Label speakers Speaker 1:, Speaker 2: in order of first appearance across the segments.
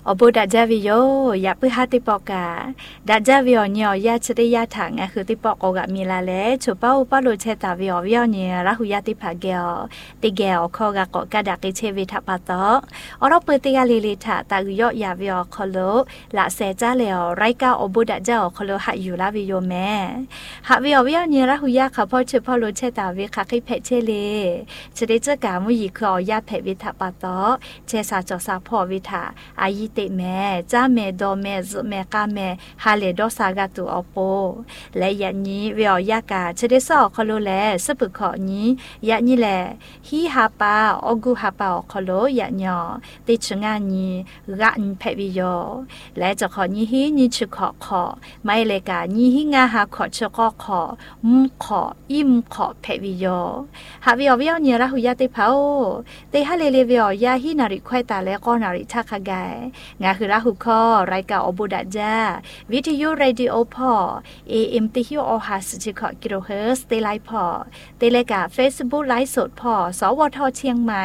Speaker 1: บูดัจจาวิโยอยากไปหาติปอกาดัจจาวิโอเนี่ยยาชได้ยาถังไงคือติปอกกะมีลาเลชูเป้าป้าโลเชตาวิโอวิโอเนี่ยรักหุยาติผาเกลติเกลข้อกะกะกะดักเชวิทัปตออเราเปิดติกาลิลิถาตากุยอยาวิโอคโลละเซจ้าเลวไรกาอบูดัจจาคโลหะอยู่ลาวิโยแม่หาวิโอวิโอเนี่ยรักหุยาค่ะพ่อชูเป้าโลเชตาวิค่ะคิเพเชเลจะได้เจอกามุยคือเอายาเพวิทัปตอเชสาจอสาพ่อวิทาอายิเตแม่จ้าแม่ดอแม่ซุแม่กาแม่ฮาเลดอสากาตูอโปและยันนี้เวียยากาจะได้สอคโลแลสปึกขอนี้ยันนี้แหละฮีฮาปาอกูฮาปาคโลยันยอติชงานี้รันเพวิโยและจะขอนี้ฮีนี้ชขอไม่เลยกานี้ฮีงาฮาขอชกขอมุขออิมขอเพวิโยหาเวียเนี่ยรักหุยาติเผาเตฮาเลเวียยาฮีนาริควายตาและก็นาริทักกายงาคือราหุคอรายการอบูดัจจาวิทยุเรดิโอพอ AM ติฮิโอฮาสจิคอกิโลเฮิร์ตเตไลพอเตเลกา Facebook ไลฟ์สดพอสวทเชียงใหม่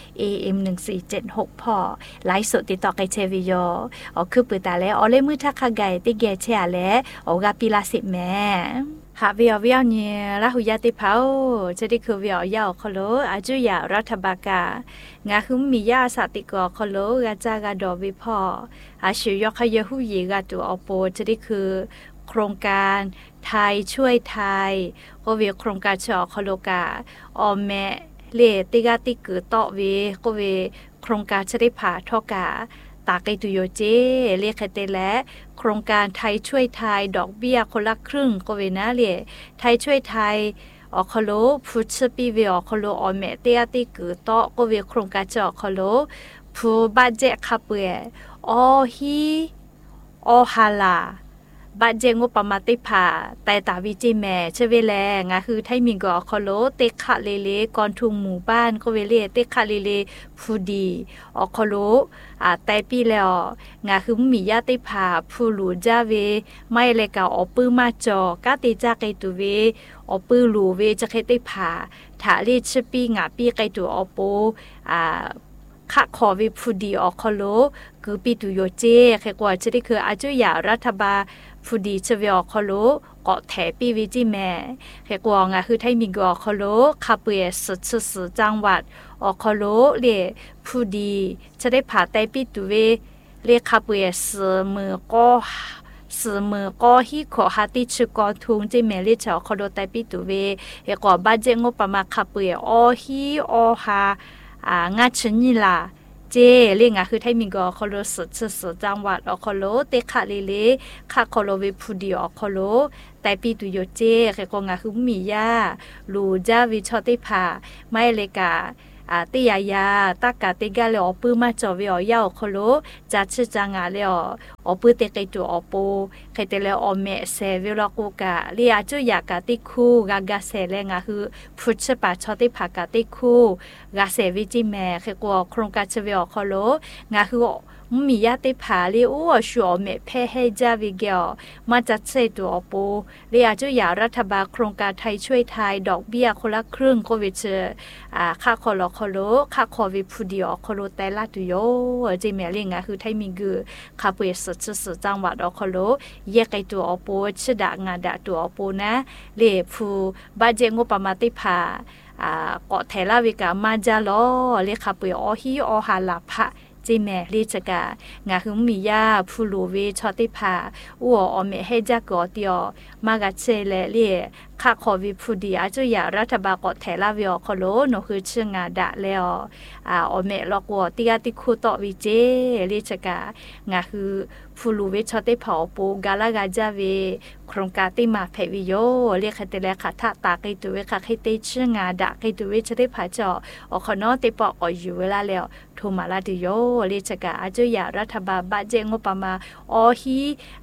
Speaker 1: AM 1476พอไลฟ์สดติดต่อไกเชวิโยคือปือตาและอเลมือทักกายติเกเชอาและกาปิลาสิแม่หาวิวเนี่ยรักหุยาติเผาจะได้คือวิวยาวคโลอาจุยารัฐบากางาคือมียาสติกอคโลกาจากาดอวิพออาชิยกขยหุยีกาตัวอโปจะได้คือโครงการไทยช่วยไทยก็วิโครงการชอคโลกาอแม่เลติกาติกือต่อวิก็วิโครงการจะได้ผ่าทอกาตาไกตุโยเจเรียกเตและโครงการไทยช่วยไทยดอกเบี้ยคนละครึ่งก็เวนะเลยไทยช่วยไทยอคโลพุชปีเวอคโลอเมเตยติกือต่อก็เวโครงการจอคโลผู้บาดเจ็บขับเวอฮีอฮาลาบาดเจงบประมาติผาแต่ตาวิจิแม่เชเวแลงะคือไทยมิงกอคโลเตคะเลเลกอนทุงหมู่บ้านก็เวเลเตคะเลเลผู้ดีอคโลแต่ปีแล้วงะคือมีญาติผาผู้หลูจาเวไม่เลยกะอปื้อมาจอกะติจาไกตุเวอปื้อหลูเวจะเคติผาถาลิชปีงะปีไกตุอโปข้าขอวิผู้ดีอคโลคือปีตุโยเจแค่กว่าจะได้คืออาจุยารัฐบาผู้ดีเชวิอคโลเกาะแถปีวิจิแม่แค่กว่างะคือไทยมีกอคโลคาเปสุดจังหวัดอคโลเรผู้ดีจะได้ผ่าไตปีตุเวเรคาเปสมือก็ฮีขอหาติชกอทุงจิเมลิชอคโลไตปีตุเวเฮกว่าบาเจงบประมาคาเปอฮีอฮางาชนิลาเจเรียงคือไทยมิงกอคโลสุดจังหวัดอคโลเตคะเลเลคาคโลเวพูดีอคโลแต่ปีตุโยเจแค่กงาคือมียาลูจาวิชอติผาไม่เลกาติยายาตากาติกาเลอปื้อมาจอวิอยาวคโลจัดชื่อจังาเลอปื้อเตไกตัวอปูใครเตเลอเมเซวิลกูกาเรียจุยากาติคูกากาเซเลงาคือพุชปาชอติผากาติคูกาเซวิจิแมแค่กว่าโครงการเชวิอคโลงาคือมีญาติผาเรียอ้วชัวเมเพเฮจาวิเกลมาจัดเซตัวอปูเรียจุยารัฐบาลโครงการไทยช่วยไทยดอกเบี้ยคนละครึ่งโควิดค่าคอลคโลค่าคอวิพูดีอคโลแต่ละตุโยจิเมลิงาคือไทยมีกือคาเปสุดจังหวัดอคโลแยกไอตัวอปูชดางาดาตัวอปูนะเรียผู้บาเจงปมาติผาเกาะเทลาวิกามาจาลอเรียกคาเปอฮีอฮาลาพะจิแม่ลิจกางาคือมียาผู้ลูเวชอติผาอัวอเมให้จักกอเตียวมากะเชเลเลียค่าขอวิผู้ดีอาจุยารัฐบาลกอแถลาวิอคโลโนคือเชื่องาดะแล้วอเมลอกวติกาติคูตอวิเจลิจกางาคือผู้ลูเวชอติผาปูกาลากาจาเวโครงการติมาเพวิโยเรียกเตเลคาทะตาไกตุเวคาไคเตเชื่องาดะไกตุเวชติผาจอคโนติปออยู่เวลาแล้วทูมาลาดิโยลิจกาอาจุยารัฐบาลบาเจงปมาอฮี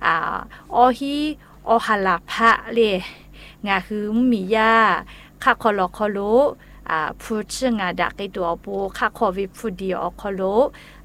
Speaker 1: อฮาลาพะเลงาคือมียาค่าคอลโลผู้เชื่องาดักไอตัวปูค่าคอวิพูดีอคโล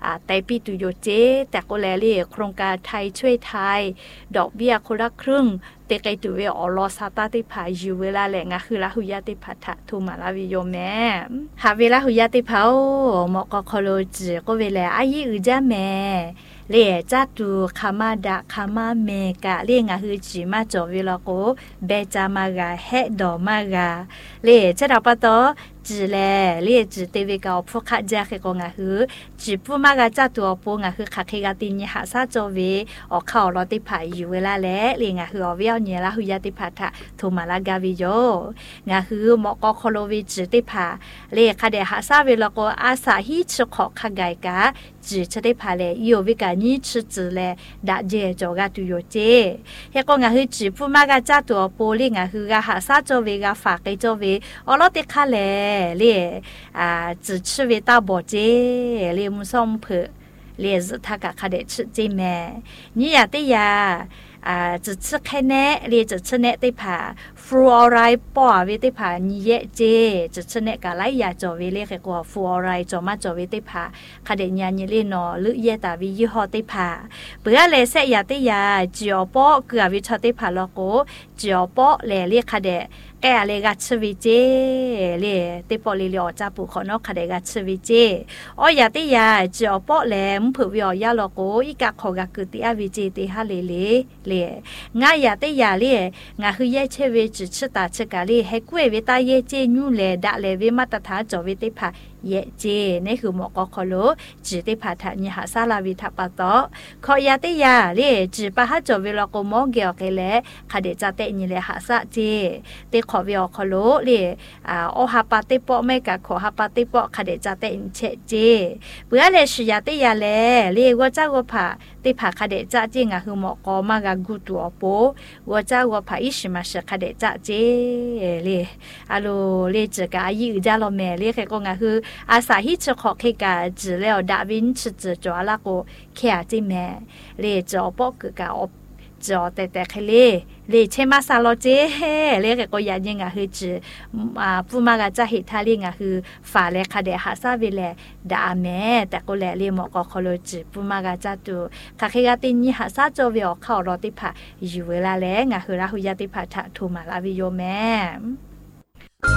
Speaker 1: ไตปีตุโยเจแต่ก็แลลี่โครงการไทยช่วยไทยดอกเบี้ยคนละครึ่งเตไกตุเวอลอซาตาติพายูเวลาแหลงะคือละหุยาติพัทะทูมาลาวิโยแม่หาเวลาหุยาติพาหมอกคอโลจิก็เวลาอายิอุจาแม่เล่จัดดูคามาดะคามาเมกะเล่งะคือจิมาจอเวลาโกเบจามากะเฮดอมากะเล่จะดาปะตอจีแลเรียจีเตวิกาพวกข้าจะเขกงะคือจีปูมากะจัดตัวปูงะคือขักเขกติญหาซาจอเวออกเข้ารอติผาอยู่เวลาแลเลียงะคืออเวียวเนี่ยละหุยาติผาทะโทมาลากาวิโยงะคือหมอกอโคโลวิจีติผาเลียคาเดหาซาเวลาโกอาสาฮิชขอขกายกะจีจะได้ผาเลโยวิกานี่ชจีแลดะเจจอกะตุโยเจเฮกงะคือจีปูมากะจัดตัวปูเลียงะคือกะหาซาจอเวกะฝากไกจอเวอลอติคาเล咧只吃为大宝姐，咧木桑婆，咧是他个看得吃姐妹，你也得呀。只吃开呢，咧只吃呢得怕，富二代包为得怕，你也这只吃呢个来呀做为咧个富二代做嘛做为得怕，看得人你咧喏，绿叶大为以后得怕，不要来说也得呀，只要包个为炒得怕了个，只要包来咧看得。แกเลยกัดชวิเจเลยติปอลิลอจับผู้คนนกขดกัดชวิเจอ๋ออย่าติยาจะเอาปอแหลมเผื่อวิอยาลโกอีกะขอกะกึติอาวิเจติฮาเลยง่ายอย่าติยาเลยง่าคือแยเชวิจิชตาชกะเลยให้กุ้ยวิตาเยเจญูเลยดะเลยวิมาตถาจวิติภาเยเจนี่คือหมอกอคโลจิติภาทะนิหาซาลาวิทัปะตอขอยาติยาเลยจิปะหาจวิลโกมอเกอเกเลขดจะเตนิเลหาซะเจติขอวิอคโลเลยโอฮาปาติปอไม่กะขอฮาปาติปอขดจะเตอินเชเจเบื่อเลยชิยาติยาเลยว่าจ้าวผาติผาขดจะเจงะคือหมอกอมากะกุตัวโปว่าจ้าวผาอิชิมาชขดจะเจเลยอะโลเลยจะกะยิอุจาโลเมเลยแค่ก็งะคืออาสาฮิชขอเคกะจิแล้วดาวินชิจจอละโกแค่จิแม่เลยจอปอกกะจอแต่เคเลยเชมาซาโลเจเลยก็ยายังอ่ะคือจิผู้มากะจะเฮทาลิงอ่ะคือฝาเลคาเดหาซาเวเลดาแม่แต่ก็แลเลยหมอกอคโลจิผู้มากะจะตุคาเคกะตินิหาซาจอเวอเข้ารอติผาอยู่เวลาแลงอ่ะคือราหุยาติผาทะทูมาลาวิโยแม่